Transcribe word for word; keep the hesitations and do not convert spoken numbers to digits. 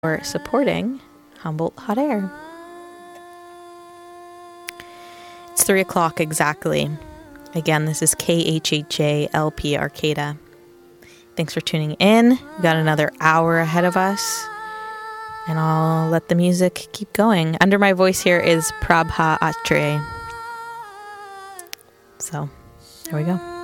for supporting Humboldt Hot Air. It's three o'clock exactly. Again, this is K H H A L P Arcata. Thanks for tuning in. We've got another hour ahead of us, and I'll let the music keep going. Under my voice here is Prabha Atre. So, here we go.